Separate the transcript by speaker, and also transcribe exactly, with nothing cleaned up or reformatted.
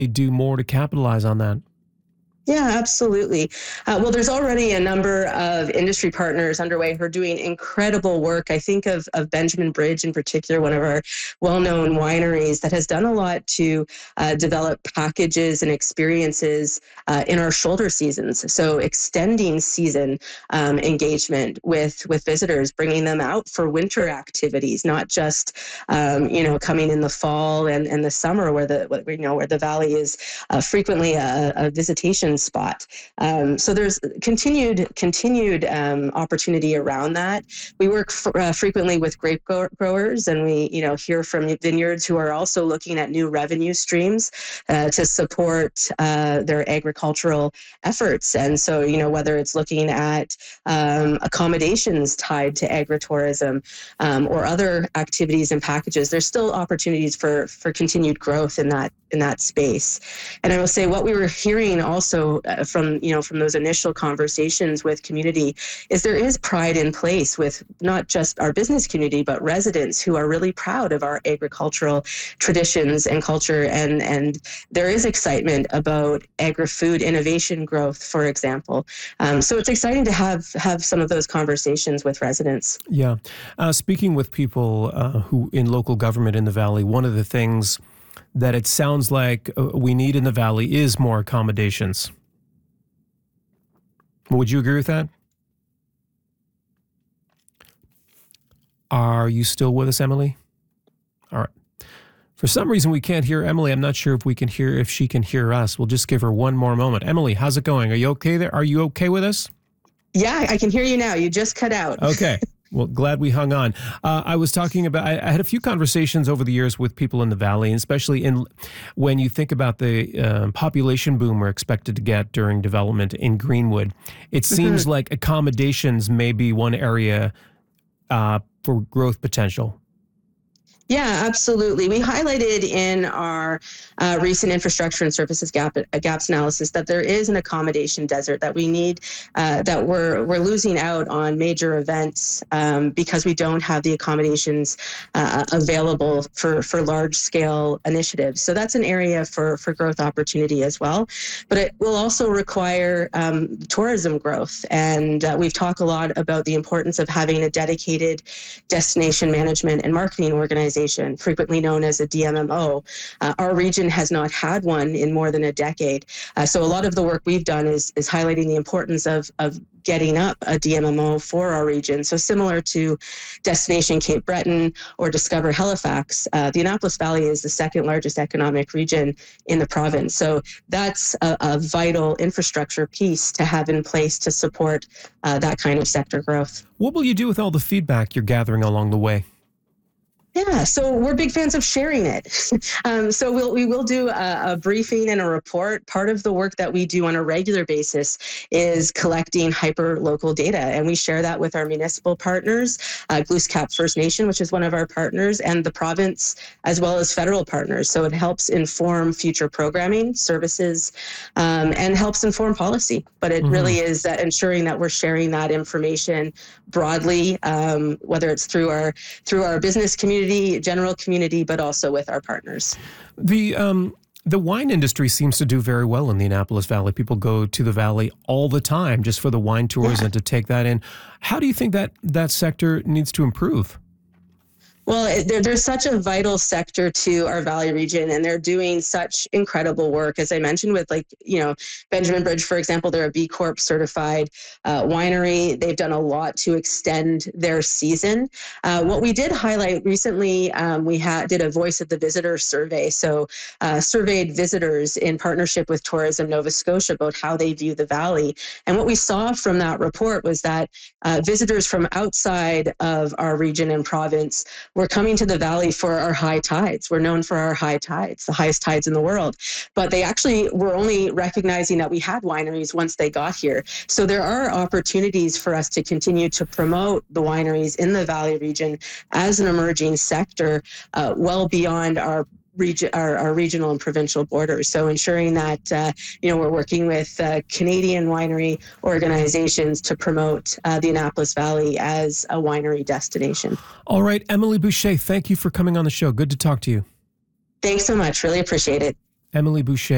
Speaker 1: do more to capitalize on that?
Speaker 2: Yeah, absolutely. Uh, well, there's already a number of industry partners underway who are doing incredible work. I think of, of Benjamin Bridge in particular, one of our well-known wineries that has done a lot to uh, develop packages and experiences uh, in our shoulder seasons. So extending season um, engagement with, with visitors, bringing them out for winter activities, not just, um, you know, coming in the fall and, and the summer where the, you know, where the valley is uh, frequently a, a visitation spot. Um, so there's continued continued um, opportunity around that. We work f- uh, frequently with grape grow- growers, and we you know hear from vineyards who are also looking at new revenue streams uh, to support uh, their agricultural efforts. And so you know whether it's looking at um, accommodations tied to agritourism um, or other activities and packages, there's still opportunities for for continued growth in that in that space. And I will say what we were hearing also uh, from, you know, from those initial conversations with community is there is pride in place with not just our business community, but residents who are really proud of our agricultural traditions and culture. And, and there is excitement about agri-food innovation growth, for example. Um, so it's exciting to have, have some of those conversations with residents.
Speaker 1: Yeah. Uh, speaking with people uh, who in local government in the Valley, one of the things that it sounds like we need in the Valley is more accommodations. Would you agree with that? Are you still with us, Emily? All right. For some reason, we can't hear Emily. I'm not sure if we can hear, if she can hear us. We'll just give her one more moment. Emily, how's it going? Are you okay there? Are you okay with us?
Speaker 2: Yeah, I can hear you now. You just cut out.
Speaker 1: Okay. Well, glad we hung on. Uh, I was talking about, I, I had a few conversations over the years with people in the Valley, and especially in when you think about the uh, population boom we're expected to get during development in Greenwood. It seems mm-hmm. like accommodations may be one area uh, for growth potential.
Speaker 2: Yeah, absolutely. We highlighted in our uh, recent infrastructure and services gap uh, gaps analysis that there is an accommodation desert that we need, uh, that we're we're losing out on major events um, because we don't have the accommodations uh, available for, for large scale initiatives. So that's an area for, for growth opportunity as well. But it will also require um, tourism growth. And uh, we've talked a lot about the importance of having a dedicated destination management and marketing organization, frequently known as a D M M O. Uh, our region has not had one in more than a decade. Uh, so a lot of the work we've done is, is highlighting the importance of, of getting up a D M M O for our region. So similar to Destination Cape Breton or Discover Halifax, uh, the Annapolis Valley is the second largest economic region in the province. So that's a, a vital infrastructure piece to have in place to support uh, that kind of sector growth.
Speaker 1: What will you do with all the feedback you're gathering along the way?
Speaker 2: Yeah, so we're big fans of sharing it. um, so we'll, we will do a, a briefing and a report. Part of the work that we do on a regular basis is collecting hyper-local data, and we share that with our municipal partners, uh, Glooscap First Nation, which is one of our partners, and the province, as well as federal partners. So it helps inform future programming, services, um, and helps inform policy. But it mm-hmm. really is uh, ensuring that we're sharing that information broadly, um, whether it's through our through our business community, general community, but also with our partners.
Speaker 1: The um, the wine industry seems to do very well in the Annapolis Valley. People go to the Valley all the time just for the wine tours yeah. and to take that in. How do you think that that sector needs to improve?
Speaker 2: Well, there, there's such a vital sector to our Valley region, and they're doing such incredible work. As I mentioned with, like, you know, Benjamin Bridge, for example, they're a B Corp certified uh, winery. They've done a lot to extend their season. Uh, what we did highlight recently, um, we had did a Voice of the Visitor survey. So uh, surveyed visitors in partnership with Tourism Nova Scotia about how they view the Valley. And what we saw from that report was that uh, visitors from outside of our region and province we're coming to the Valley for our high tides. We're known for our high tides, the highest tides in the world. But they actually were only recognizing that we had wineries once they got here. So there are opportunities for us to continue to promote the wineries in the Valley region as an emerging sector, uh, well beyond our Region, our, our regional and provincial borders. So ensuring that, uh, you know, we're working with uh, Canadian winery organizations to promote uh, the Annapolis Valley as a winery destination.
Speaker 1: All right, Emily Boucher, thank you for coming on the show. Good to talk to you.
Speaker 2: Thanks so much. Really appreciate it.
Speaker 1: Emily Boucher.